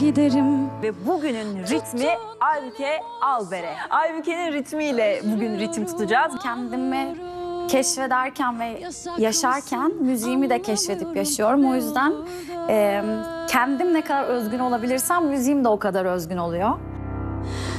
giderim. Ve bugünün ritmi Aybüke Alber'e. Aybüke'nin ritmiyle bugün ritim tutacağız. Kendimi keşfederken ve yaşarken müziğimi de keşfedip yaşıyorum. O yüzden kendim ne kadar özgün olabilirsem müziğim de o kadar özgün oluyor.